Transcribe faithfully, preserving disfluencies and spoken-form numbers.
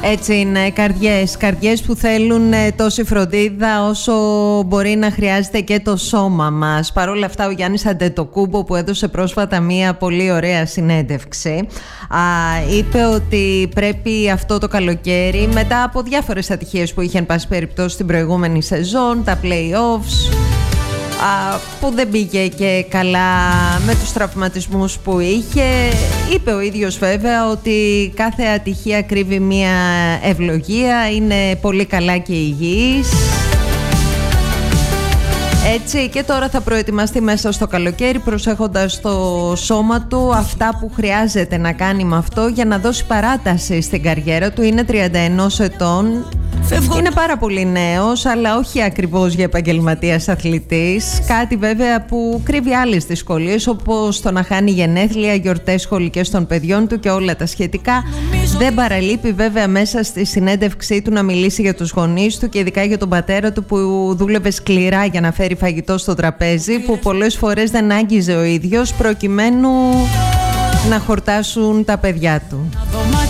Έτσι είναι, καρδιές, καρδιές που θέλουν τόση φροντίδα όσο μπορεί να χρειάζεται και το σώμα μας. Παρ' όλα αυτά ο Γιάννης Αντετοκούμπο, που έδωσε πρόσφατα μία πολύ ωραία συνέντευξη, α, είπε ότι πρέπει αυτό το καλοκαίρι, μετά από διάφορες ατυχίες που είχε εν πάση περιπτώσει στην προηγούμενη σεζόν, τα play-offs, Α, που δεν πήγε και καλά με τους τραυματισμούς που είχε. Είπε ο ίδιος βέβαια ότι κάθε ατυχία κρύβει μια ευλογία, είναι πολύ καλά και υγιής. Έτσι, και τώρα θα προετοιμαστεί μέσα στο καλοκαίρι, προσέχοντας το σώμα του, αυτά που χρειάζεται να κάνει με αυτό για να δώσει παράταση στην καριέρα του. Είναι τριάντα ένα ετών. Είναι πάρα πολύ νέος, αλλά όχι ακριβώς για επαγγελματίας αθλητής. Κάτι βέβαια που κρύβει άλλες δυσκολίες, όπως το να χάνει γενέθλια, γιορτές σχολικές των παιδιών του και όλα τα σχετικά. Δεν παραλείπει βέβαια μέσα στη συνέντευξή του να μιλήσει για τους γονείς του και ειδικά για τον πατέρα του, που δούλευε σκληρά για να φέρει φαγητό στο τραπέζι, που πολλές φορές δεν άγγιζε ο ίδιος προκειμένου να χορτάσουν τα παιδιά του.